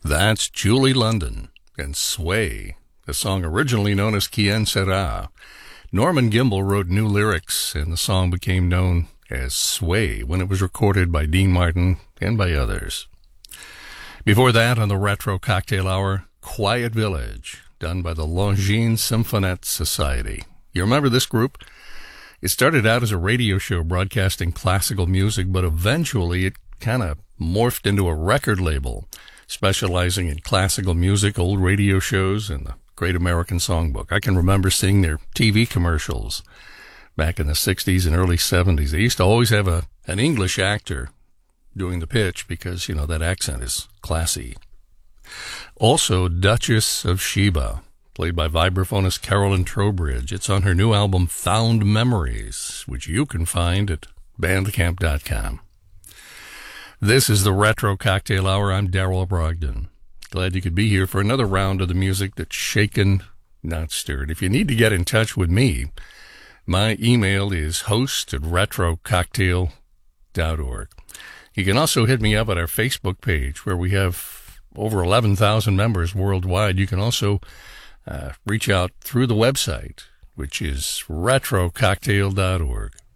That's Julie London and Sway, the song originally known as Quien Sera. Norman Gimbel wrote new lyrics, and the song became known as Sway when it was recorded by Dean Martin and by others. Before that, on the Retro Cocktail Hour, Quiet Village, done by the Longines Symphonette Society. You remember this group? It started out as a radio show broadcasting classical music, but eventually it kind of morphed into a record label, specializing in classical music, old radio shows, and the Great American Songbook. I can remember seeing their TV commercials back in the 60s and early 70s. They used to always have an English actor doing the pitch because, that accent is classy. Also, Duchess of Sheba, played by vibraphonist Carolyn Trowbridge. It's on her new album, Found Memories, which you can find at bandcamp.com. This is the Retro Cocktail Hour. I'm Darryl Brogdon. Glad you could be here for another round of the music that's shaken, not stirred. If you need to get in touch with me, my email is host@retrococktail.org. You can also hit me up at our Facebook page, where we have over 11,000 members worldwide. You can also reach out through the website, which is retrococktail.org.